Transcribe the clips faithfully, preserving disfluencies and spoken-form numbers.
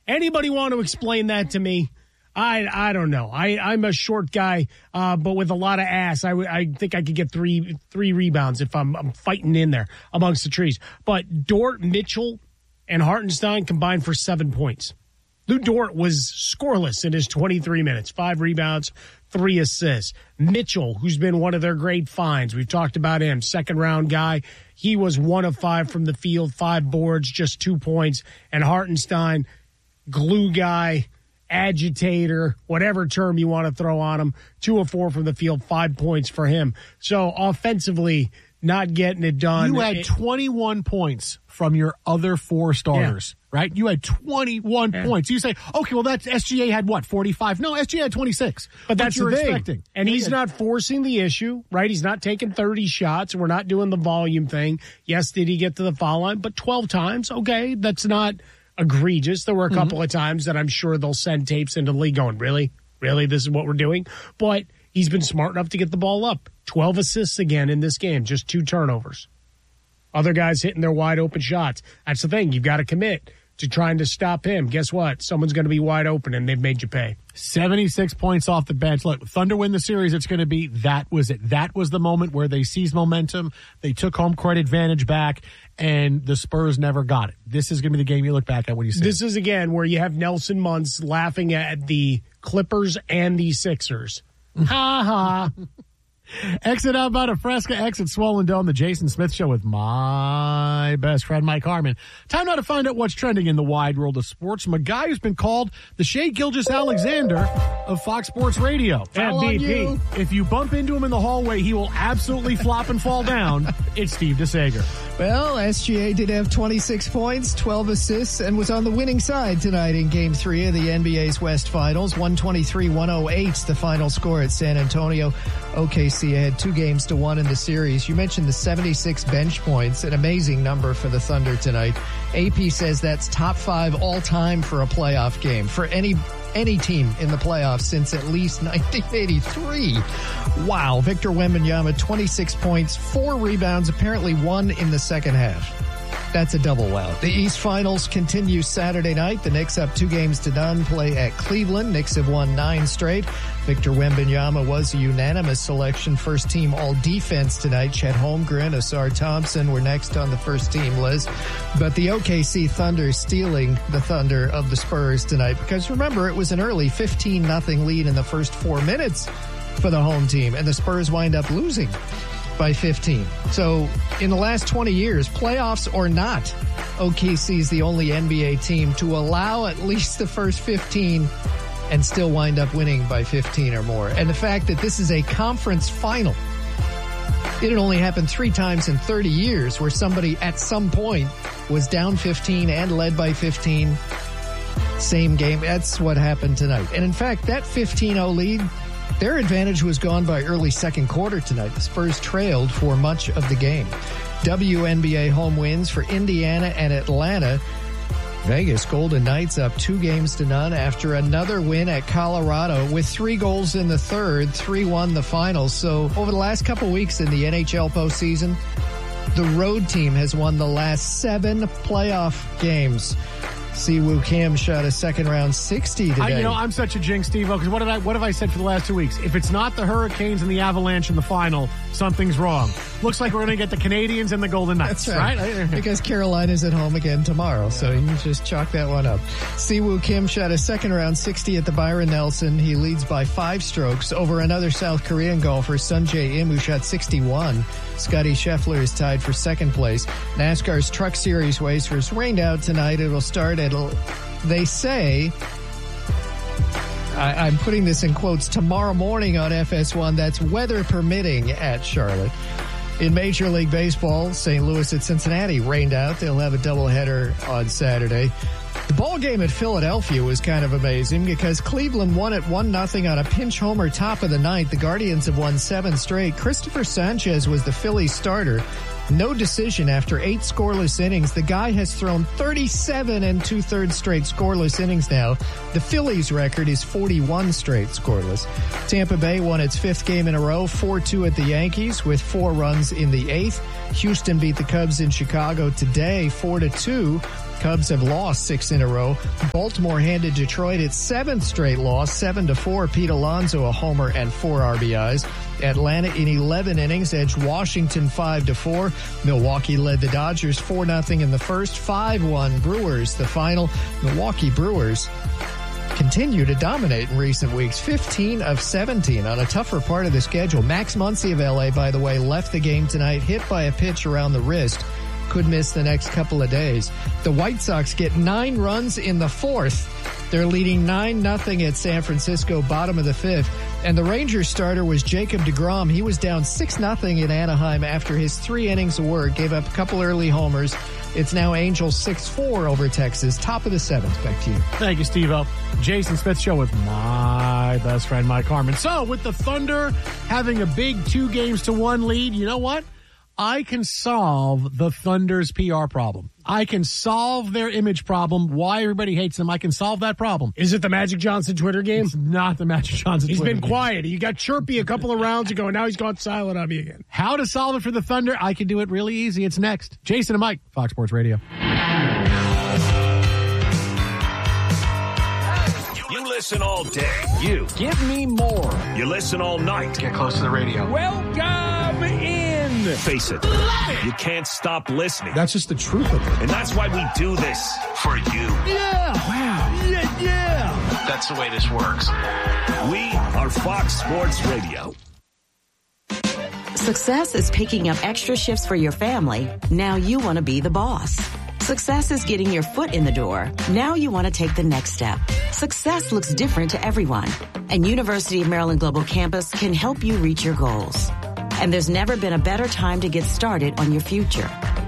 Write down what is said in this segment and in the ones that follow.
Anybody want to explain that to me? I I don't know. I, I'm a short guy, uh, but with a lot of ass. I, w- I think I could get three three rebounds if I'm, I'm fighting in there amongst the trees. But Dort, Mitchell, and Hartenstein combined for seven points. Lou Dort was scoreless in his twenty-three minutes. Five rebounds, three assists. Mitchell, who's been one of their great finds. We've talked about him. Second-round guy. He was one of five from the field, five boards, just two points. And Hartenstein, glue guy, agitator, whatever term you want to throw on him, two of four from the field, five points for him. So offensively, not getting it done. You had it, twenty-one points from your other four starters, yeah. right? You had twenty-one yeah. points. You say, okay, well, that's S G A had what, forty-five? No, S G A had twenty-six. But that's what the you're thing. expecting. And yeah, he's yeah. not forcing the issue, right? He's not taking thirty shots. We're not doing the volume thing. Yes, did he get to the foul line? But twelve times, okay, that's not egregious. There were a couple mm-hmm. of times that I'm sure they'll send tapes into the league going, really? Really? This is what we're doing? But he's been smart enough to get the ball up. twelve assists again in this game, just two turnovers. Other guys hitting their wide open shots. That's the thing. You've got to commit to trying to stop him. Guess what? Someone's going to be wide open, and they've made you pay. seventy-six points off the bench. Look, Thunder win the series. It's going to be that was it. That was the moment where they seized momentum. They took home court advantage back, and the Spurs never got it. This is going to be the game you look back at when you see This it. is, again, where you have Nelson Muntz laughing at the Clippers and the Sixers. Ha ha. Exit out about a Fresca, exit Swollen Dome, the Jason Smith Show with my best friend, Mike Harmon. Time now to find out what's trending in the wide world of sports from a guy who's been called the Shea Gilgeous-Alexander of Fox Sports Radio. Yeah, B P. If you bump into him in the hallway, he will absolutely flop and fall down. It's Steve DeSager. Well, S G A did have twenty-six points, twelve assists, and was on the winning side tonight in Game three of the N B A's West Finals. one twenty-three one oh eight, the final score at San Antonio. O K C had two games to one in the series. You mentioned the seventy-six bench points, an amazing number for the Thunder tonight. A P says that's top five all time for a playoff game, for any any team in the playoffs since at least nineteen eighty-three. Wow. Victor Wembanyama, twenty-six points, four rebounds, apparently one in the second half. That's a double wow. The East Finals continue Saturday night. The Knicks up two games to none, play at Cleveland. Knicks have won nine straight. Victor Wembanyama was a unanimous selection. First team all defense tonight. Chet Holmgren, Asar Thompson were next on the first team list. But the O K C Thunder stealing the thunder of the Spurs tonight, because remember, it was an early fifteen nothing lead in the first four minutes for the home team, and the Spurs wind up losing by fifteen. So in the last twenty years, playoffs or not, O K C is the only N B A team to allow at least the first fifteen and still wind up winning by fifteen or more. And the fact that this is a conference final, it had only happened three times in thirty years where somebody at some point was down fifteen and led by fifteen. Same game. That's what happened tonight. And in fact, that fifteen oh lead, their advantage was gone by early second quarter tonight. The Spurs trailed for much of the game. W N B A home wins for Indiana and Atlanta. Vegas Golden Knights up two games to none after another win at Colorado with three goals in the third, three one the finals. So over the last couple weeks in the N H L postseason, the road team has won the last seven playoff games. Siwoo Kim shot a second round sixty today. I, you know, I'm such a jinx, Steve-O, because what, did I, what have I said for the last two weeks? If it's not the Hurricanes and the Avalanche in the final, something's wrong. Looks like we're going to get the Canadians and the Golden Knights. That's right. right? Because Carolina's at home again tomorrow, so you can just chalk that one up. Siwoo Kim shot a second round sixty at the Byron Nelson. He leads by five strokes over another South Korean golfer, Sun Jae-im, who shot sixty-one. Scotty Scheffler is tied for second place. NASCAR's Truck Series racers rained out tonight. It'll start at, they say, I, I'm putting this in quotes, tomorrow morning on F S one. That's weather permitting at Charlotte. In Major League Baseball, Saint Louis at Cincinnati rained out. They'll have a doubleheader on Saturday. The ball game at Philadelphia was kind of amazing because Cleveland won it one nothing on a pinch homer top of the ninth. The Guardians have won seven straight. Christopher Sanchez was the Phillies starter. No decision after eight scoreless innings. The guy has thrown thirty-seven and two-thirds straight scoreless innings now. The Phillies' record is forty-one straight scoreless. Tampa Bay won its fifth game in a row, four two at the Yankees with four runs in the eighth. Houston beat the Cubs in Chicago today, four to two. Cubs have lost six in a row. Baltimore handed Detroit its seventh straight loss, seven to four. Pete Alonso, a homer and four R B Is. Atlanta in eleven innings edged Washington five to four. Milwaukee led the Dodgers four nothing in the first, five one Brewers the final. Milwaukee Brewers continue to dominate in recent weeks, fifteen of seventeen on a tougher part of the schedule. Max Muncy of L A, by the way, left the game tonight, hit by a pitch around the wrist. Could miss the next couple of days. The White Sox get nine runs in the fourth. They're leading nine nothing at San Francisco, bottom of the fifth. And the Rangers starter was Jacob deGrom. He was down six nothing in Anaheim after his three innings of work, gave up a couple early homers. It's now Angels six four over Texas, top of the seventh. Back to you. Thank you, Steve-O. Jason Smith Show with my best friend, Mike Harmon. So, with the Thunder having a big two games to one lead, you know what? I can solve the Thunder's P R problem. I can solve their image problem, why everybody hates them. I can solve that problem. Is it the Magic Johnson Twitter game? It's not the Magic Johnson He's Twitter been game. quiet. He got chirpy a couple of rounds ago, and now he's gone silent on me again. How to solve it for the Thunder? I can do it really easy. It's next. Jason and Mike, Fox Sports Radio. You listen all day. You. Give me more. You listen all night. Get close to the radio. Welcome in. Face it. You can't stop listening. That's just the truth of it. And that's why we do this. For you. Yeah. Wow. Yeah, yeah. That's the way this works. We are Fox Sports Radio. Success is picking up extra shifts for your family. Now you want to be the boss. Success is getting your foot in the door. Now you want to take the next step. Success looks different to everyone, and University of Maryland Global Campus can help you reach your goals. And there's never been a better time to get started on your future.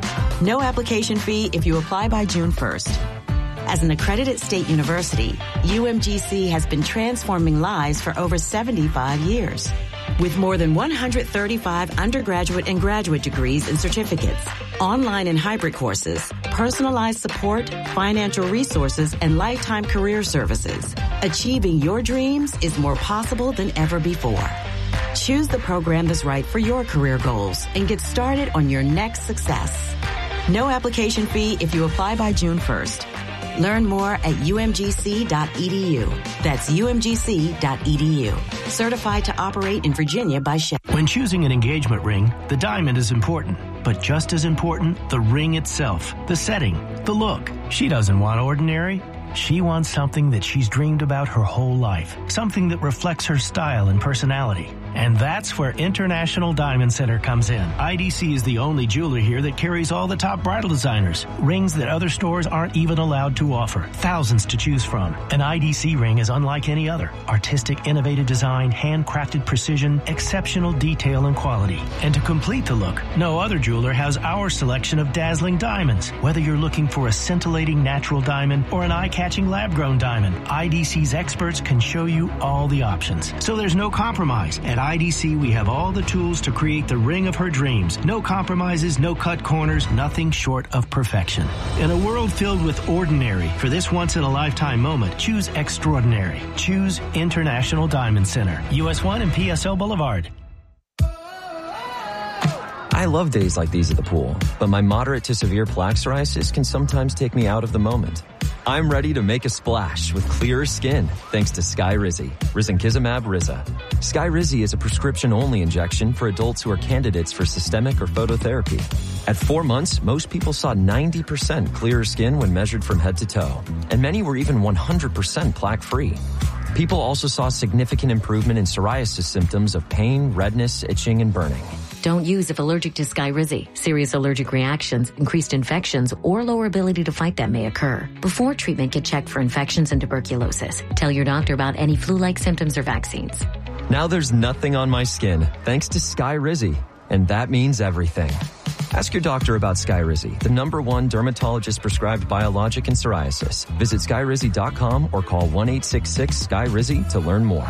No application fee if you apply by June first. As an accredited state university, U M G C has been transforming lives for over seventy-five years. With more than one hundred thirty-five undergraduate and graduate degrees and certificates, online and hybrid courses, personalized support, financial resources, and lifetime career services, achieving your dreams is more possible than ever before. Choose the program that's right for your career goals and get started on your next success. No application fee if you apply by June first. Learn more at U M G C dot E D U. That's U M G C dot E D U. Certified to operate in Virginia by Shell. When choosing an engagement ring, the diamond is important. But just as important, the ring itself, the setting, the look. She doesn't want ordinary. She wants something that she's dreamed about her whole life. Something that reflects her style and personality. And that's where International Diamond Center comes in. I D C is the only jeweler here that carries all the top bridal designers. Rings that other stores aren't even allowed to offer. Thousands to choose from. An I D C ring is unlike any other. Artistic, innovative design, handcrafted precision, exceptional detail and quality. And to complete the look, no other jeweler has our selection of dazzling diamonds. Whether you're looking for a scintillating natural diamond or an eye-catching lab-grown diamond, I D C's experts can show you all the options. So there's no compromise. At I D C, we have all the tools to create the ring of her dreams. No compromises, no cut corners, nothing short of perfection. In a world filled with ordinary, for this once-in-a-lifetime moment, choose extraordinary. Choose International Diamond Center. U S one and P S L Boulevard. I love days like these at the pool, but my moderate to severe plaque psoriasis can sometimes take me out of the moment. I'm ready to make a splash with clearer skin thanks to Skyrizi, risankizumab Riza. Skyrizi is a prescription-only injection for adults who are candidates for systemic or phototherapy. At four months, most people saw ninety percent clearer skin when measured from head to toe, and many were even one hundred percent plaque-free. People also saw significant improvement in psoriasis symptoms of pain, redness, itching, and burning. Don't use if allergic to Skyrizi. Serious allergic reactions, increased infections, or lower ability to fight them may occur. Before treatment, get checked for infections and tuberculosis. Tell your doctor about any flu-like symptoms or vaccines. Now there's nothing on my skin thanks to Skyrizi, and that means everything. Ask your doctor about Skyrizi, the number one dermatologist-prescribed biologic in psoriasis. Visit skyrizi dot com or call one eight six six Sky Rizi to learn more.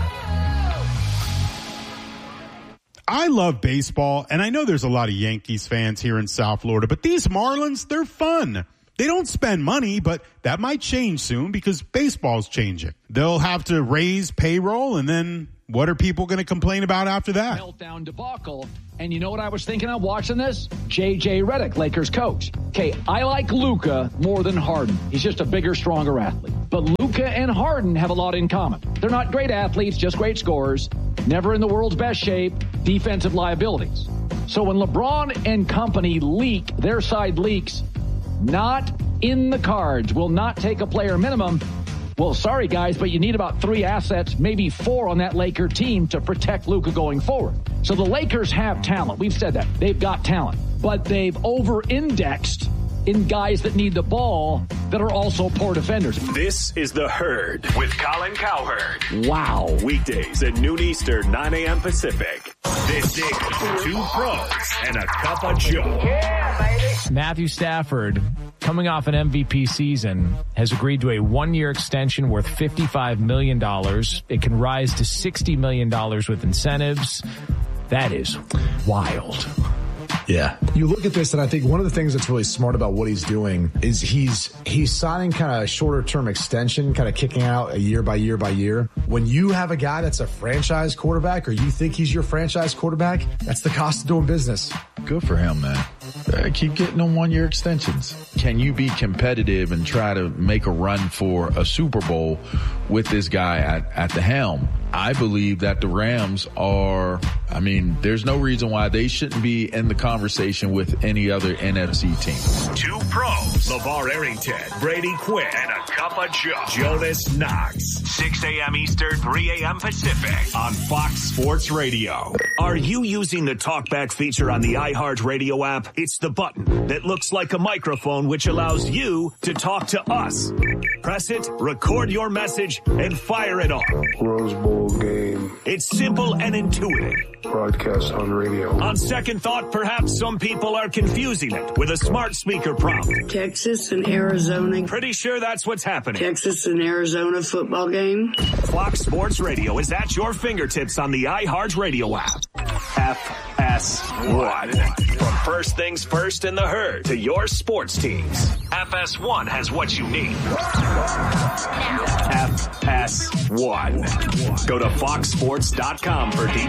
I love baseball, and I know there's a lot of Yankees fans here in South Florida, but these Marlins, they're fun. They don't spend money, but that might change soon because baseball's changing. They'll have to raise payroll, and then what are people going to complain about after that? Meltdown debacle. And you know what I was thinking of watching this? J J Redick, Lakers coach. Okay, I like Luka more than Harden. He's just a bigger, stronger athlete. But Luka and Harden have a lot in common. They're not great athletes, just great scorers. Never in the world's best shape. Defensive liabilities. So when LeBron and company leak, their side leaks, not in the cards, will not take a player minimum. Well, sorry, guys, but you need about three assets, maybe four on that Laker team to protect Luka going forward. So the Lakers have talent. We've said that. They've got talent. But they've over-indexed in guys that need the ball that are also poor defenders. This is The Herd with Colin Cowherd. Wow. Weekdays at noon Eastern, nine a.m. Pacific. This is Two Pros and a Cup of Joe. Yeah, baby. Matthew Stafford, coming off an M V P season, has agreed to a one-year extension worth fifty-five million dollars. It can rise to sixty million dollars with incentives. That is wild. Yeah. You look at this, and I think one of the things that's really smart about what he's doing is he's he's signing kind of a shorter term extension, kind of kicking out a year by year by year. When you have a guy that's a franchise quarterback, or you think he's your franchise quarterback, that's the cost of doing business. Good for him, man. Uh, keep getting them one year extensions. Can you be competitive and try to make a run for a Super Bowl with this guy at, at the helm? I believe that the Rams are, I mean, there's no reason why they shouldn't be in the conversation with any other N F C team. Two Pros, LeVar Arrington, Brady Quinn, and a Cup of Joe, Jonas Knox. six a.m. Eastern, three a.m. Pacific on Fox Sports Radio. Are you using the TalkBack feature on the iHeartRadio app? It's the button that looks like a microphone, which allows you to talk to us. Press it, record your message, and fire it off. Rose Bowl game. It's simple and intuitive. Broadcast on radio. On second thought, perhaps some people are confusing it with a smart speaker prompt. Texas and Arizona. Pretty sure that's what's happening. Texas and Arizona football game. Fox Sports Radio is at your fingertips on the iHeartRadio app. F S one. From first things first in the herd to your sports teams, F S one has what you need. F S one. Go to fox sports dot com for details.